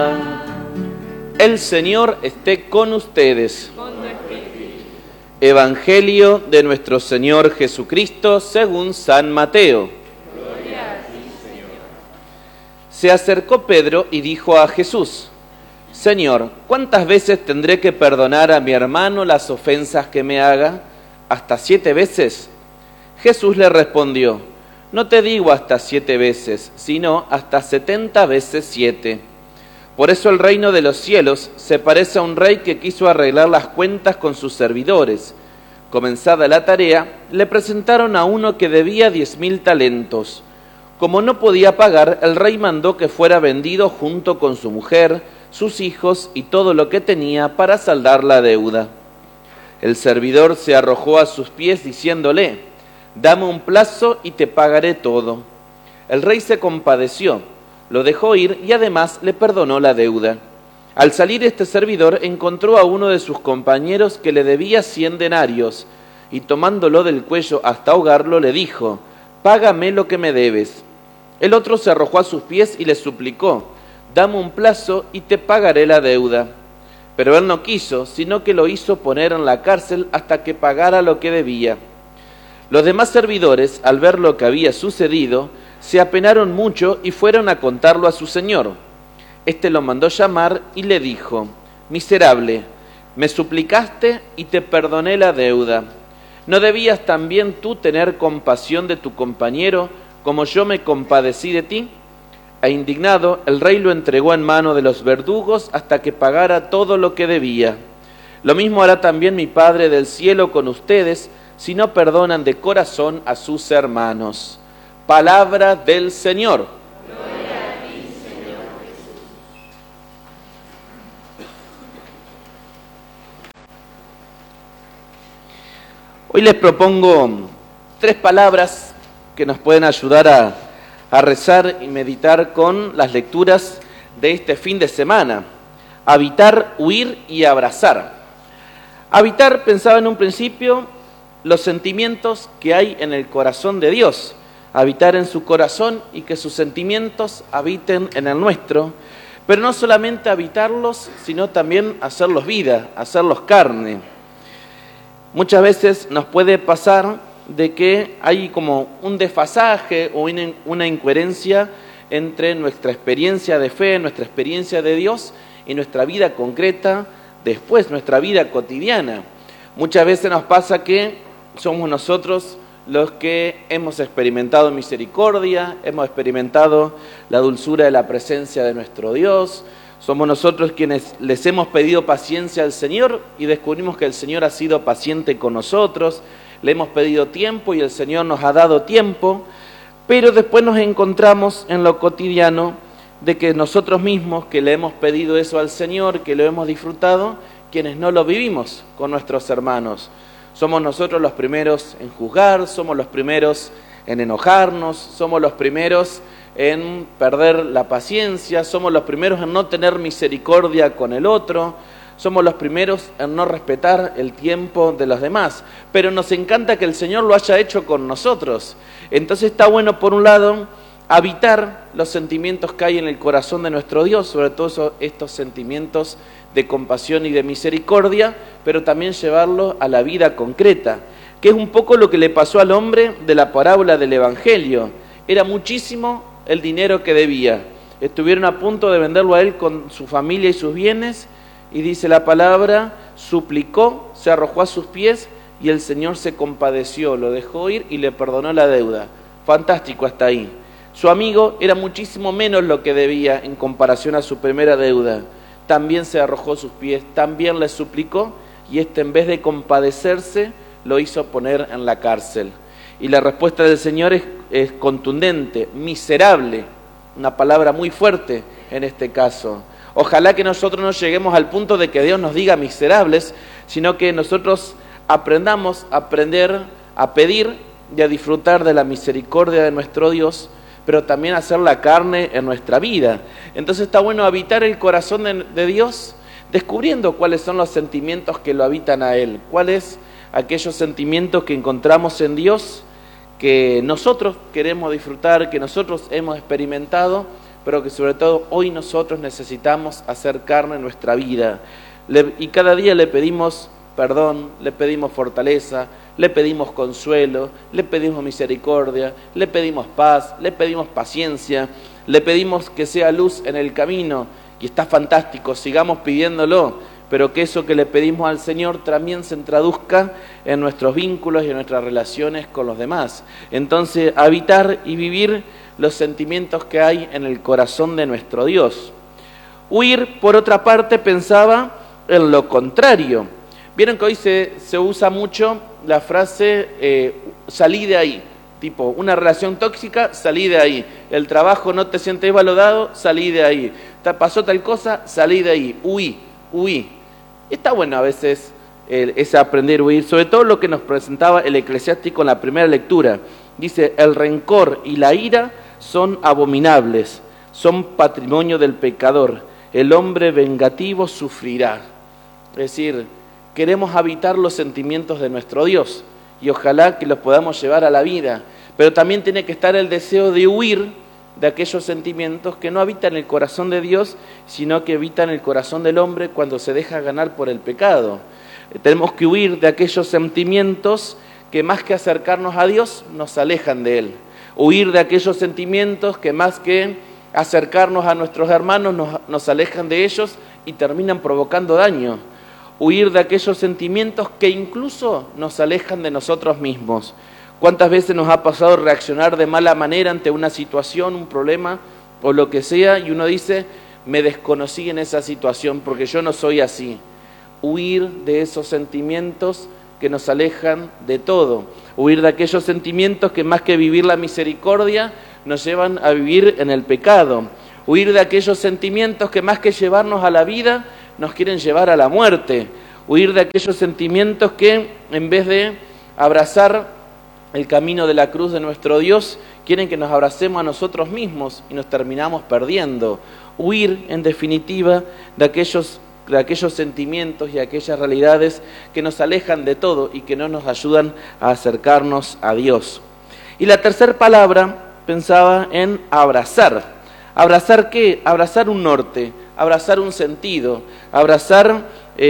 El Señor esté con ustedes. Con tu espíritu. Evangelio de nuestro Señor Jesucristo según San Mateo. Gloria a ti, Señor. Se acercó Pedro y dijo a Jesús: Señor, ¿cuántas veces tendré que perdonar a mi hermano las ofensas que me haga? ¿Hasta 7 veces? Jesús le respondió: No te digo hasta 7 veces, sino hasta 70 veces 7. Por eso el reino de los cielos se parece a un rey que quiso arreglar las cuentas con sus servidores. Comenzada la tarea, le presentaron a uno que debía 10.000 talentos. Como no podía pagar, el rey mandó que fuera vendido junto con su mujer, sus hijos y todo lo que tenía para saldar la deuda. El servidor se arrojó a sus pies diciéndole: Dame un plazo y te pagaré todo. El rey se compadeció, lo dejó ir y además le perdonó la deuda. Al salir este servidor encontró a uno de sus compañeros que le debía 100 denarios y tomándolo del cuello hasta ahogarlo le dijo: Págame lo que me debes. El otro se arrojó a sus pies y le suplicó: Dame un plazo y te pagaré la deuda. Pero él no quiso, sino que lo hizo poner en la cárcel hasta que pagara lo que debía. Los demás servidores, al ver lo que había sucedido, se apenaron mucho y fueron a contarlo a su señor. Este lo mandó llamar y le dijo: Miserable, me suplicaste y te perdoné la deuda. ¿No debías también tú tener compasión de tu compañero, como yo me compadecí de ti? E indignado, el rey lo entregó en mano de los verdugos hasta que pagara todo lo que debía. Lo mismo hará también mi Padre del cielo con ustedes, si no perdonan de corazón a sus hermanos. Palabra del Señor. Gloria a ti, Señor Jesús. Hoy les propongo 3 palabras que nos pueden ayudar a rezar y meditar con las lecturas de este fin de semana. Habitar, huir y abrazar. Habitar, pensaba en un principio, los sentimientos que hay en el corazón de Dios. Habitar en su corazón y que sus sentimientos habiten en el nuestro. Pero no solamente habitarlos, sino también hacerlos vida, hacerlos carne. Muchas veces nos puede pasar de que hay como un desfasaje o una incoherencia entre nuestra experiencia de fe, nuestra experiencia de Dios y nuestra vida concreta, después nuestra vida cotidiana. Muchas veces nos pasa que somos nosotros los que hemos experimentado misericordia, hemos experimentado la dulzura de la presencia de nuestro Dios, somos nosotros quienes les hemos pedido paciencia al Señor y descubrimos que el Señor ha sido paciente con nosotros, le hemos pedido tiempo y el Señor nos ha dado tiempo, pero después nos encontramos en lo cotidiano de que nosotros mismos que le hemos pedido eso al Señor, que lo hemos disfrutado, quienes no lo vivimos con nuestros hermanos. Somos nosotros los primeros en juzgar, somos los primeros en enojarnos, somos los primeros en perder la paciencia, somos los primeros en no tener misericordia con el otro, somos los primeros en no respetar el tiempo de los demás. Pero nos encanta que el Señor lo haya hecho con nosotros. Entonces está bueno, por un lado, habitar los sentimientos que hay en el corazón de nuestro Dios, sobre todo estos sentimientos de compasión y de misericordia, pero también llevarlo a la vida concreta, que es un poco lo que le pasó al hombre de la parábola del Evangelio. Era muchísimo el dinero que debía. Estuvieron a punto de venderlo a él con su familia y sus bienes, y dice la palabra, suplicó, se arrojó a sus pies, y el Señor se compadeció, lo dejó ir y le perdonó la deuda. Fantástico hasta ahí. Su amigo era muchísimo menos lo que debía en comparación a su primera deuda. También se arrojó a sus pies, también le suplicó, y en vez de compadecerse, lo hizo poner en la cárcel. Y la respuesta del Señor es contundente: miserable, una palabra muy fuerte en este caso. Ojalá que nosotros no lleguemos al punto de que Dios nos diga miserables, sino que nosotros aprendamos a pedir y a disfrutar de la misericordia de nuestro Dios, pero también hacer la carne en nuestra vida. Entonces está bueno habitar el corazón de Dios, descubriendo cuáles son los sentimientos que lo habitan a Él, cuáles aquellos sentimientos que encontramos en Dios, que nosotros queremos disfrutar, que nosotros hemos experimentado, pero que sobre todo hoy nosotros necesitamos hacer carne en nuestra vida. Y cada día le pedimos perdón, le pedimos fortaleza, le pedimos consuelo, le pedimos misericordia, le pedimos paz, le pedimos paciencia, le pedimos que sea luz en el camino, y está fantástico, sigamos pidiéndolo, pero que eso que le pedimos al Señor también se traduzca en nuestros vínculos y en nuestras relaciones con los demás. Entonces, habitar y vivir los sentimientos que hay en el corazón de nuestro Dios. Huir, por otra parte, pensaba en lo contrario. Vieron que hoy se usa mucho la frase salí de ahí, tipo una relación tóxica, salí de ahí, el trabajo no te sientes valorado, salí de ahí, pasó tal cosa, salí de ahí, huí. Está bueno a veces ese aprender a huir, sobre todo lo que nos presentaba el Eclesiástico en la primera lectura. Dice, el rencor y la ira son abominables, son patrimonio del pecador, el hombre vengativo sufrirá. Es decir, queremos habitar los sentimientos de nuestro Dios y ojalá que los podamos llevar a la vida, pero también tiene que estar el deseo de huir de aquellos sentimientos que no habitan el corazón de Dios, sino que habitan el corazón del hombre cuando se deja ganar por el pecado. Tenemos que huir de aquellos sentimientos que más que acercarnos a Dios, nos alejan de Él. Huir de aquellos sentimientos que más que acercarnos a nuestros hermanos, nos alejan de ellos y terminan provocando daño. Huir de aquellos sentimientos que incluso nos alejan de nosotros mismos. ¿Cuántas veces nos ha pasado reaccionar de mala manera ante una situación, un problema o lo que sea? Y uno dice, me desconocí en esa situación porque yo no soy así. Huir de esos sentimientos que nos alejan de todo. Huir de aquellos sentimientos que más que vivir la misericordia, nos llevan a vivir en el pecado. Huir de aquellos sentimientos que más que llevarnos a la vida, nos quieren llevar a la muerte. Huir de aquellos sentimientos que en vez de abrazar el camino de la cruz de nuestro Dios, quieren que nos abracemos a nosotros mismos y nos terminamos perdiendo. Huir, en definitiva, de aquellos sentimientos y aquellas realidades que nos alejan de todo y que no nos ayudan a acercarnos a Dios. Y la tercera palabra pensaba en abrazar. ¿Abrazar qué? Abrazar un norte, abrazar un sentido, abrazar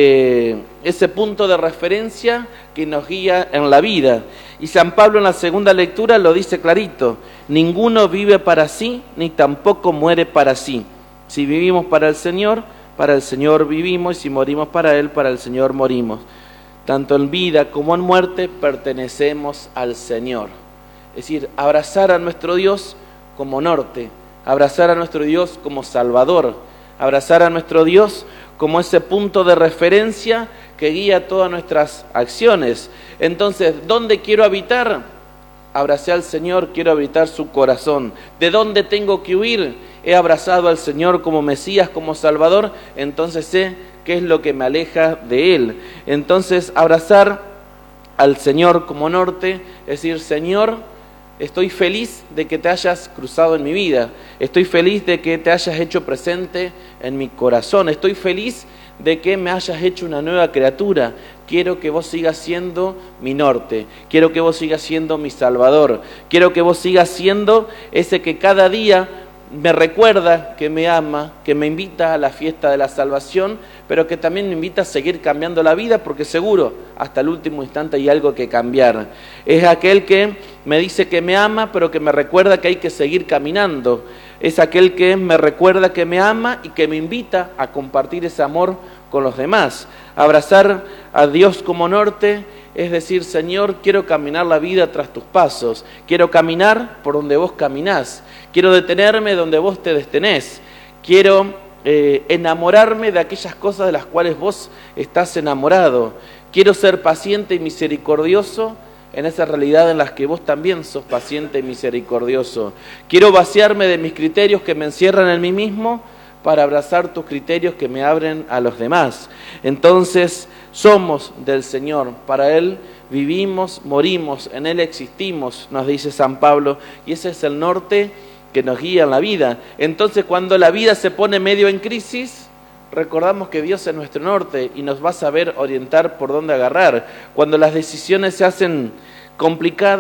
ese punto de referencia que nos guía en la vida. Y San Pablo en la segunda lectura lo dice clarito, ninguno vive para sí, ni tampoco muere para sí. Si vivimos para el Señor vivimos, y si morimos para Él, para el Señor morimos. Tanto en vida como en muerte pertenecemos al Señor. Es decir, abrazar a nuestro Dios como norte, abrazar a nuestro Dios como Salvador, abrazar a nuestro Dios como ese punto de referencia que guía todas nuestras acciones. Entonces, ¿dónde quiero habitar? Abracé al Señor, quiero habitar su corazón. ¿De dónde tengo que huir? He abrazado al Señor como Mesías, como Salvador, entonces sé qué es lo que me aleja de Él. Entonces, abrazar al Señor como norte, es decir, Señor, estoy feliz de que te hayas cruzado en mi vida, estoy feliz de que te hayas hecho presente en mi corazón, estoy feliz de que me hayas hecho una nueva criatura. Quiero que vos sigas siendo mi norte, quiero que vos sigas siendo mi Salvador, quiero que vos sigas siendo ese que cada día me recuerda, que me ama, que me invita a la fiesta de la salvación, pero que también me invita a seguir cambiando la vida, porque seguro hasta el último instante hay algo que cambiar. Es aquel que me dice que me ama, pero que me recuerda que hay que seguir caminando. Es aquel que me recuerda que me ama y que me invita a compartir ese amor con los demás. Abrazar a Dios como norte es decir, Señor, quiero caminar la vida tras tus pasos, quiero caminar por donde vos caminás, quiero detenerme donde vos te detenés, quiero enamorarme de aquellas cosas de las cuales vos estás enamorado, quiero ser paciente y misericordioso en esa realidad en las que vos también sos paciente y misericordioso. Quiero vaciarme de mis criterios que me encierran en mí mismo para abrazar tus criterios que me abren a los demás. Entonces, somos del Señor, para Él vivimos, morimos, en Él existimos, nos dice San Pablo, y ese es el norte que nos guía en la vida. Entonces, cuando la vida se pone medio en crisis, recordamos que Dios es nuestro norte y nos va a saber orientar por dónde agarrar. Cuando las decisiones se hacen complicadas,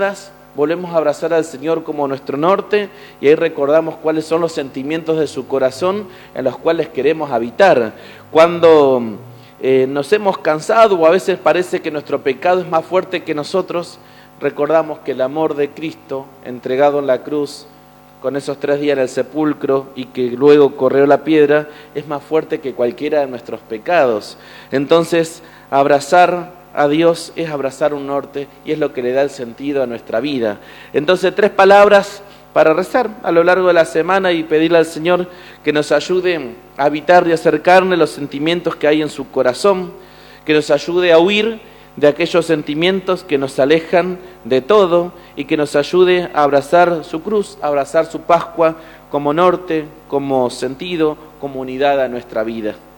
volvemos a abrazar al Señor como nuestro norte y ahí recordamos cuáles son los sentimientos de su corazón en los cuales queremos habitar. Cuando nos hemos cansado o a veces parece que nuestro pecado es más fuerte que nosotros, recordamos que el amor de Cristo entregado en la cruz, con esos 3 días en el sepulcro y que luego corrió la piedra, es más fuerte que cualquiera de nuestros pecados. Entonces, abrazar a Dios es abrazar un norte y es lo que le da el sentido a nuestra vida. Entonces, 3 palabras para rezar a lo largo de la semana y pedirle al Señor que nos ayude a evitar y acercarle los sentimientos que hay en su corazón, que nos ayude a huir de aquellos sentimientos que nos alejan de todo y que nos ayude a abrazar su cruz, a abrazar su Pascua como norte, como sentido, como unidad a nuestra vida.